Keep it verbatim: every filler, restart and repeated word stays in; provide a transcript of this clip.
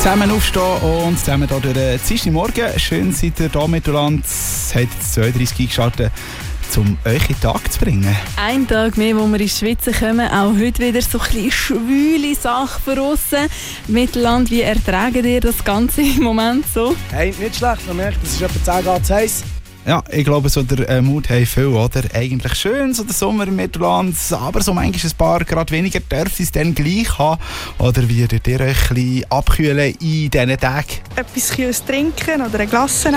Zusammen aufstehen und zusammen hier durch den Dienstagmorgen. Schön seid ihr hier mit Land. Es hat zweiunddreißig eingeschaltet, um euch in den Tag zu bringen. Ein Tag mehr, wo wir in die Schweiz kommen. Auch heute wieder so ein bisschen schwüle Sache von aussen. Mittelland, wie ertragen ihr das Ganze im Moment so? Hey, nicht schlecht. Man merkt, es ist etwa zehn Grad zu heiß. Ja, ich glaube, so der äh, Mut haben viel, oder? Eigentlich schön, so der Sommer im Mittelland, aber so manchmal ein paar Grad weniger dürft es dann gleich haben. Oder würdet ihr euch ein bisschen abkühlen in diesen Tagen? Etwas Kühles trinken oder ein Glas